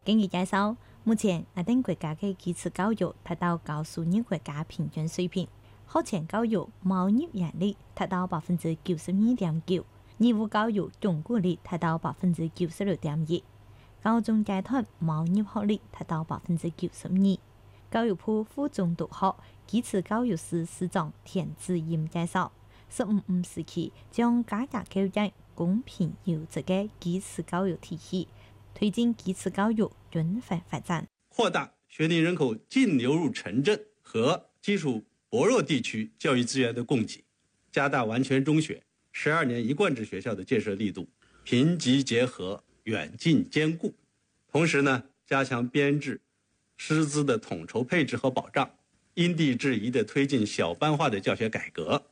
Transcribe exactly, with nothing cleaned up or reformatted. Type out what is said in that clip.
根據介紹，目前我哋國家嘅基礎教育達到高收入國家平均水平，學前教育毛入園率達到百分之九十二點九，義務教育中國率達到百分之九十六點一，高中階段毛入學率達到百分之九十二。教育部附中讀學基礎教育司司長田志彥介紹，十五五時期將加強教育公平優質嘅基礎教育體系，推進基礎教育均衡發展， 擴大學齡人口淨流入城鎮和基礎薄弱地區教育資源的供給，加大完全中學、十二年一貫制學校的建設力度，貧瘠結合、遠近兼顧。同時呢，加強編制、師資的統籌配置和保障，因地制宜地推進小班化的教學改革。